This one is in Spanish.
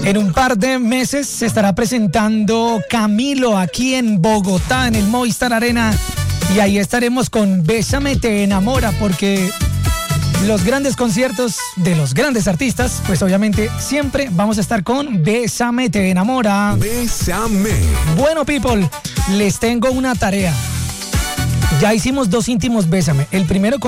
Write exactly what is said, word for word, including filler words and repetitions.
En un par de meses se estará presentando Camilo aquí en Bogotá, en el Movistar Arena. Y ahí estaremos con Bésame te enamora, porque los grandes conciertos de los grandes artistas, pues obviamente siempre vamos a estar con Bésame te enamora. Bésame. Bueno, people, les tengo una tarea. Ya hicimos dos íntimos Bésame. El primero con